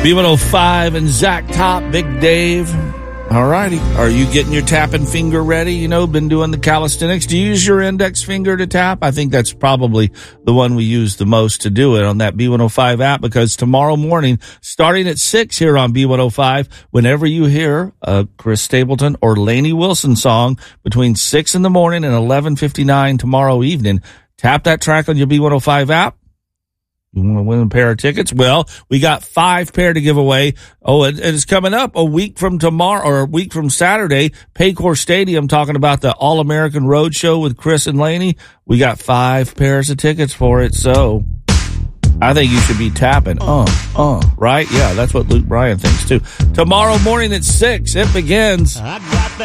B105 and Zach Top, Big Dave. All righty. Are you getting your tapping finger ready? You know, been doing the calisthenics. Do you use your index finger to tap? I think that's probably the one we use the most to do it on that B105 app, because tomorrow morning, starting at 6 here on B105, whenever you hear a Chris Stapleton or Lainey Wilson song between 6 in the morning and 11:59 tomorrow evening, tap that track on your B105 app. You want to win a pair of tickets? Well, we got 5 pair to give away. Oh, it's coming up a week from tomorrow, or a week from Saturday, Paycor Stadium, talking about the All-American Road Show with Chris and Lainey. We got 5 pairs of tickets for it, so I think you should be tapping. Right? Yeah, that's what Luke Bryan thinks too. Tomorrow morning at 6, it begins.